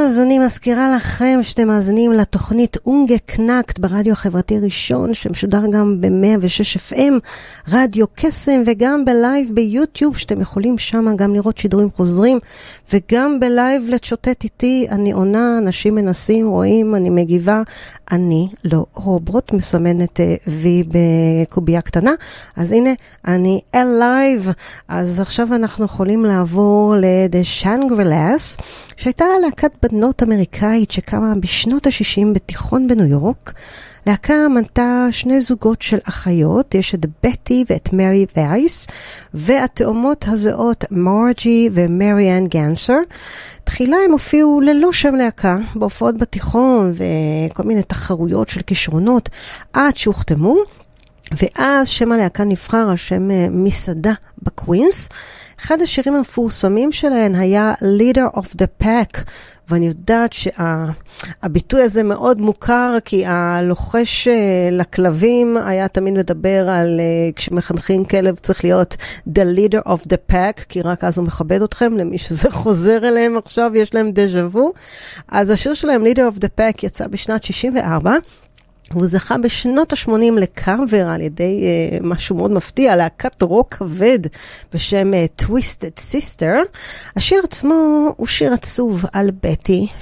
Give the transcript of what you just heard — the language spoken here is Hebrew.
אז אני מזכירה לכם שאתם מאזינים לתוכנית אונגה קנקט ברדיו החברתי ראשון, שמשודר גם ב-106 FM, רדיו קסם, וגם בלייב ביוטיוב, שאתם יכולים שם גם לראות שידורים חוזרים, וגם בלייב לצ'וטט איתי. אני עונה, אנשים מנסים, רואים, אני מגיבה, אני לא רובוט, מסמנת וי בקובייה קטנה. אז הנה, אני אלייב. אז עכשיו אנחנו יכולים לעבור ל-The Shangri-Las, שהייתה להקת בנות אמריקאית שקמה בשנות ה-60 בתיכון בניו יורק. להקה מנתה שני זוגות של אחיות, יש את בטי ואת מרי וייס, והתאומות הזהות מרג'י ומריאן גנסר. תחילה הם הופיעו ללא שם להקה, בהופעות בתיכון וכל מיני תחרויות של כישרונות, עד שהוחתמו, ואז שם הלהקה נבחר על שם מסעדה בקווינס. אחד השירים המפורסמים שלהן היה Leader of the Pack, ואני יודעת שהביטוי הזה מאוד מוכר, כי הלוחש לכלבים היה תמיד מדבר על כשמחנכים כלב צריך להיות the leader of the pack, כי רק אז הוא מכבד אתכם. למי שזה חוזר אליהם עכשיו, יש להם דז'ה וו. אז השיר שלהם Leader of the Pack יצא בשנת 64, והוא זכה בשנות ה-80 לקאבר על ידי משהו מאוד מפתיע, להקת רוק כבד בשם Twisted Sister. השיר עצמו הוא שיר עצוב על בטי,